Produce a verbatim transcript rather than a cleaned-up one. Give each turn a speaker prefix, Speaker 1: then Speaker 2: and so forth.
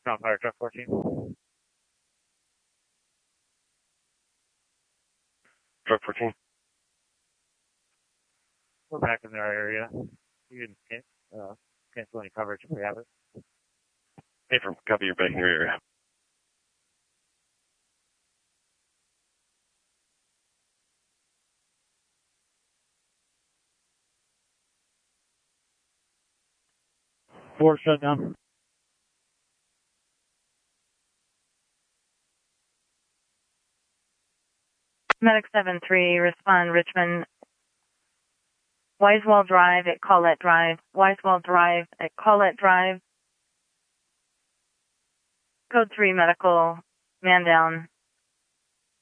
Speaker 1: Ground fire truck fourteen.
Speaker 2: Truck fourteen.
Speaker 1: We're back in our area. You can uh, cancel any coverage if we have it.
Speaker 2: Hey, from copy, you're back in your area.
Speaker 1: Four shut down.
Speaker 3: Medic seven three, respond Richmond. Wisewall Drive at Collette Drive. Wisewall Drive at Collette Drive. Code three medical, man down.